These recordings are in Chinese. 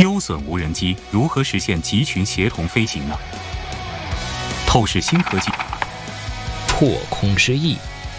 优隼无人机如何实现集群协同飞行呢？透视新科技， 破空之翼。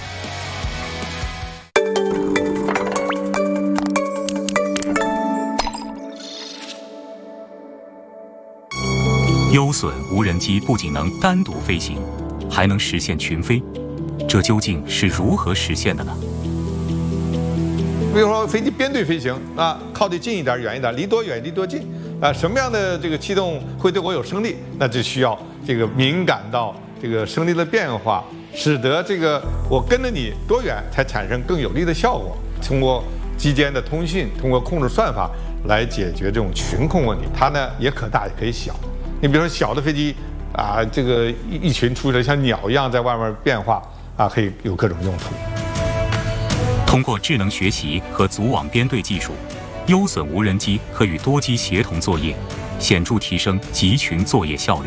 优隼无人机不仅能单独飞行，还能实现群飞，这究竟是如何实现的呢？ 比如说飞机编队飞行啊，靠得近一点、远一点，离多远离多近啊，什么样的这个气动会对我有升力？那就需要这个敏感到这个升力的变化，使得这个我跟着你多远才产生更有力的效果。通过机间的通讯，通过控制算法来解决这种群控问题。它呢也可大也可以小。你比如说小的飞机啊，这个一群出来像鸟一样在外面变化啊，可以有各种用途。 通过智能学习和组网编队技术，优隼无人机可与多机协同作业，显著提升集群作业效率。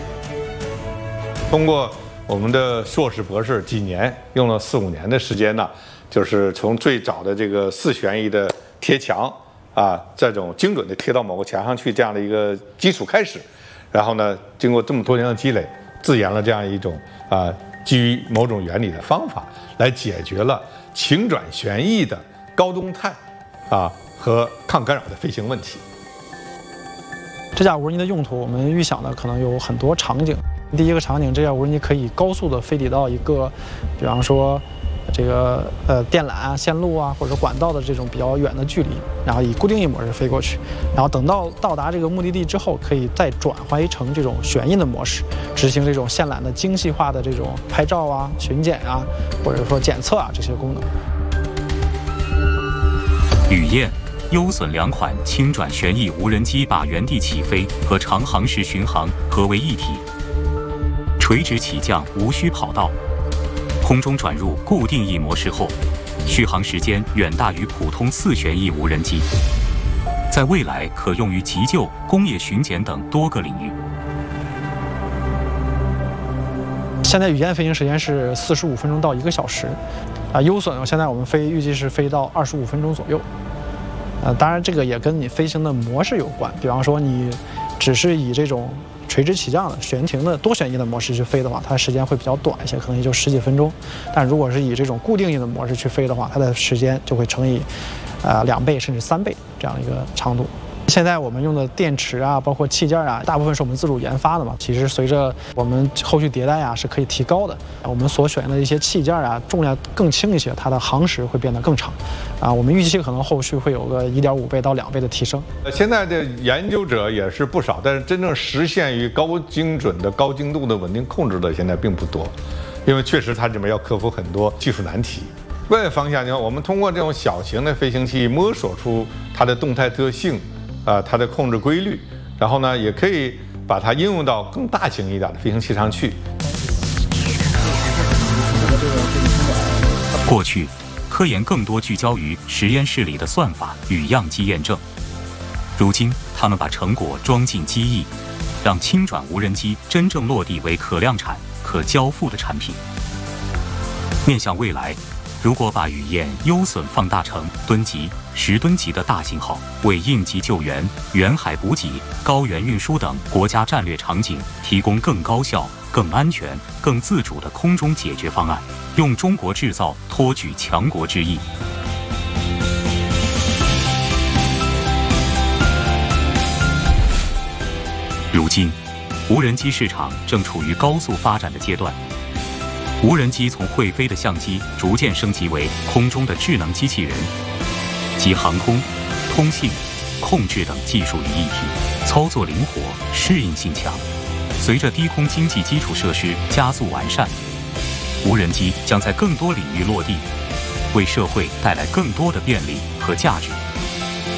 通过我们的硕士博士几年，用了4、5年的时间呢，就是从最早的这个4旋翼的贴墙啊，这种精准的贴到某个墙上去这样的一个基础开始，然后呢，经过这么多年的积累，自研了这样一种基于某种原理的方法，来解决了晴转旋翼的高动态和抗干扰的飞行问题。 这架无人机的用途，我们预想的可能有很多场景。第一个场景，这架无人机可以高速的飞抵到一个，比方说这个电缆线路啊，或者管道的这种比较远的距离，然后以固定翼模式飞过去，然后等到达这个目的地之后，可以再转换成这种旋翼的模式，执行这种线缆的精细化的这种拍照啊、巡检啊，或者说检测啊这些功能。 雨燕、优隼2款轻转旋翼无人机把原地起飞和长航时巡航合为一体，垂直起降无需跑道。空中转入固定翼模式后，续航时间远大于普通4旋翼无人机，在未来可用于急救、工业巡检等多个领域。 现在雨燕飞行时间是45分钟到1个小时，优隼现在我们预计是飞到25分钟左右。当然这个也跟你飞行的模式有关，比方说你只是以这种垂直起降的悬停的多旋翼的模式去飞的话，它的时间会比较短一些，可能也就10几分钟。但如果是以这种固定翼的模式去飞的话，它的时间就会乘以2倍甚至3倍这样一个长度。现在我们用的电池啊，包括器件啊，大部分是我们自主研发的嘛。其实随着我们后续迭代啊，是可以提高的。我们所选的一些器件啊，重量更轻一些，它的航时会变得更长。我们预计可能后续会有个1.5倍到2倍的提升。 现在的研究者也是不少，但是真正实现于高精准的、高精度的稳定控制的现在并不多，因为确实它里面要克服很多技术难题。另外方向呢，我们通过这种小型的飞行器摸索出它的动态特性。它的控制规律，然后呢，也可以把它应用到更大型一点的飞行器上去。 过去，科研更多聚焦于实验室里的算法与样机验证，如今他们把成果装进机翼，让轻转无人机真正落地为可量产、可交付的产品。面向未来，如果把雨燕、优隼放大成吨级、10吨级的大型号，为应急救援、远海补给、高原运输等国家战略场景提供更高效、更安全、更自主的空中解决方案，用中国制造托举强国之意。如今，无人机市场正处于高速发展的阶段。无人机从会飞的相机逐渐升级为空中的智能机器人，集航空、通信、控制等技术于一体，操作灵活，适应性强。随着低空经济基础设施加速完善，无人机将在更多领域落地，为社会带来更多的便利和价值。